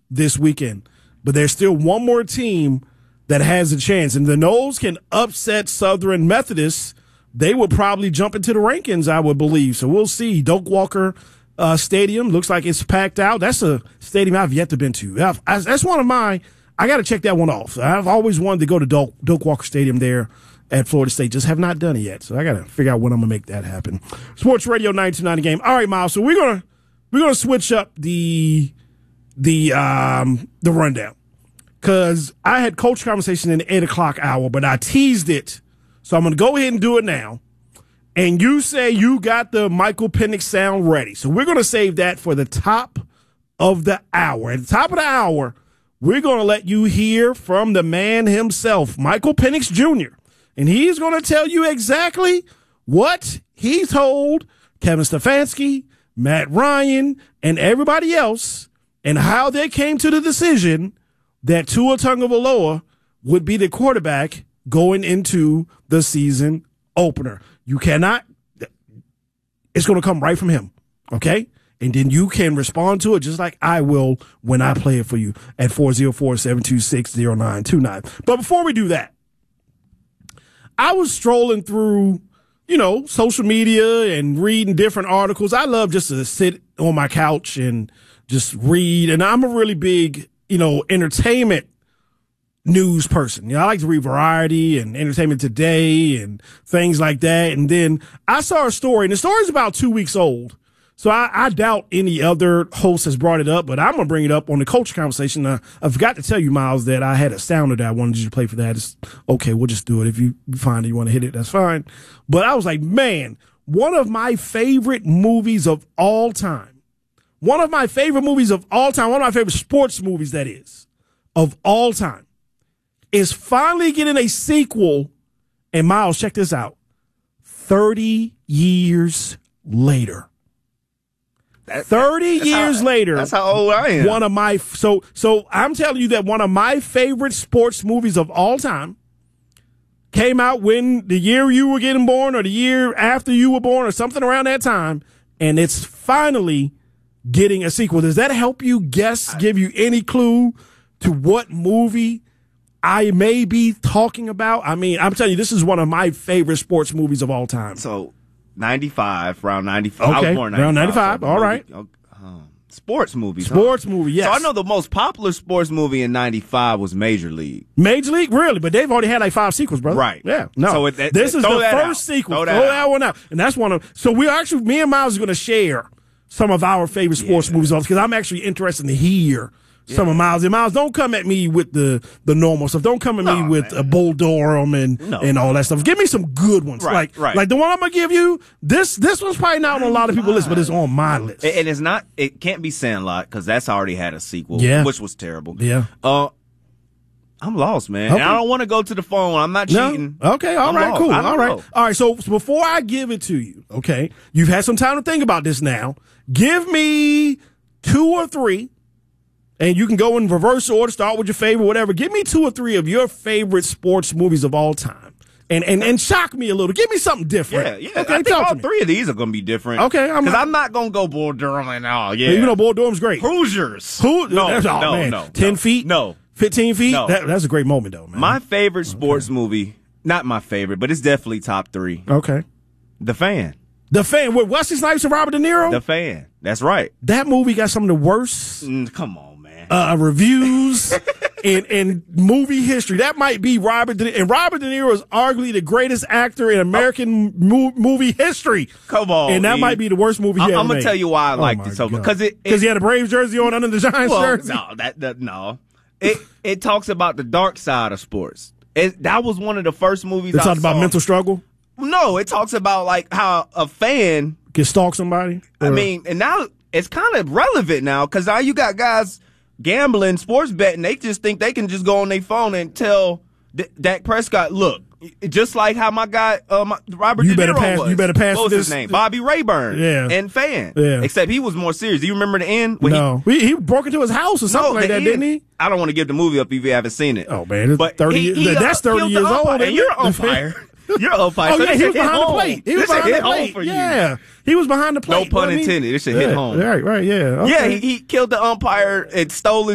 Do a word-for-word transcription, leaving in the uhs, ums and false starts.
this weekend. But there's still one more team that has a chance. And the Noles can upset Southern Methodist. They would probably jump into the rankings, I would believe. So we'll see. Doak Walker uh, Stadium looks like it's packed out. That's a stadium I've yet to been to. I've, I, that's one of my – I got to check that one off. I've always wanted to go to Doak, Doak Walker Stadium there at Florida State. Just have not done it yet. So I got to figure out when I'm going to make that happen. Sports Radio ninety-two point nine Game. All right, Miles. So we're going to we're gonna switch up the the um, the rundown. Because I had coach conversation in the eight o'clock hour, but I teased it. So I'm going to go ahead and do it now. And you say you got the Michael Penix sound ready. So we're going to save that for the top of the hour. At the top of the hour, we're going to let you hear from the man himself, Michael Penix Junior And he's going to tell you exactly what he told Kevin Stefanski, Matt Ryan, and everybody else, and how they came to the decision that Tua Tagovailoa would be the quarterback going into the season opener. You cannot – it's going to come right from him, okay? And then you can respond to it just like I will when I play it for you at four oh four, seven two six, oh nine two nine. But before we do that, I was strolling through, you know, social media and reading different articles. I love just to sit on my couch and just read. And I'm a really big – you know, entertainment news person. You know, I like to read Variety and Entertainment Today and things like that. And then I saw a story, and the story's about two weeks old. So I, I doubt any other host has brought it up, but I'm going to bring it up on the culture conversation. Uh, I forgot to tell you, Miles, that I had a sounder that I wanted you to play for that. It's okay, we'll just do it. If you find that you want to hit it, that's fine. But I was like, man, one of my favorite movies of all time. One of my favorite movies of all time, one of my favorite sports movies, that is, of all time, is finally getting a sequel. And Miles, check this out. thirty years later. That, thirty years how, later. That's how old I am. One of my, so, so I'm telling you that one of my favorite sports movies of all time came out when the year you were getting born or the year after you were born or something around that time. And it's finally getting a sequel. Does that help you guess, give you any clue to what movie I may be talking about? I mean, I'm telling you, this is one of my favorite sports movies of all time. So, ninety-five, around ninety-five. Okay, I was born in around ninety-five. ninety-five, all right. Um, sports movies. Sports huh? movie, yes. So, I know the most popular sports movie in ninety-five was Major League. Major League? Really? But they've already had like five sequels, brother. Right. Yeah. No. So it, it, this is the first out. sequel. Throw, throw that, that, one out. And that's one of, so we're actually, me and Miles are going to share some of our favorite sports yeah. movies because I'm actually interested to hear yeah. some of Miles. And Miles, don't come at me with the, the normal stuff. Don't come at no, me with man. a Bull Durham and, no. and all that stuff. Give me some good ones. Right, like, right. like the one I'm going to give you, this this one's probably not on a lot of people's list, but it's on my list. And it's not, it can't be Sandlot because that's already had a sequel, yeah. which was terrible. Yeah. Uh, I'm lost, man. Okay. And I don't want to go to the phone. I'm not cheating. No? Okay, all I'm right, lost. cool. I don't All right. know. All right, so, so before I give it to you, okay, you've had some time to think about this now. Give me two or three, and you can go in reverse order, start with your favorite, whatever. Give me two or three of your favorite sports movies of all time. And and, and shock me a little. Give me something different. Yeah, yeah. Okay, I think all three of these are going to be different. Okay. Because I'm not going to go Bull Durham and all. Yeah. Even though Bull Durham's great. Hoosiers. Who? No, that's, oh, no, man. no. ten no, feet? No. fifteen feet? No. That, that's a great moment, though, man. My favorite sports okay. movie, not my favorite, but it's definitely top three. Okay. The Fan. The Fan with Wesley Snipes and Robert De Niro? The Fan. That's right. That movie got some of the worst mm, come on, man. Uh, reviews in, in movie history. That might be Robert De Niro. And Robert De Niro is arguably the greatest actor in American oh. mo- movie history. Come on. And that man. might be the worst movie he I- ever I'm going to tell you why I oh liked it so much. Because it, it, he had a Braves jersey on under the Giants well, jersey? No, that, that, no. It, it talks about the dark side of sports. It, that was one of the first movies it I talks saw. about mental struggle? No, it talks about like how a fan can stalk somebody. Or? I mean, and now it's kind of relevant now because now you got guys gambling, sports betting. They just think they can just go on their phone and tell D- Dak Prescott, look, just like how my guy uh, my, Robert you De better Niro pass, was. You better pass what was this his name? Bobby Rayburn. Yeah. And Fan. Yeah. Except he was more serious. Do you remember the end? When no. He, he broke into his house or something no, like that, end, didn't he? I don't want to give the movie up if you haven't seen it. Oh man, it's but thirty. He, years, he, that's thirty years old. And you're an umpire. You're an umpire. Oh, so yeah, he was behind the home. plate. He was this behind the hit plate. home for you. Yeah, he was behind the plate. No pun intended. This should yeah. hit home. Right, right, yeah. Okay. Yeah, he, he killed the umpire and stole his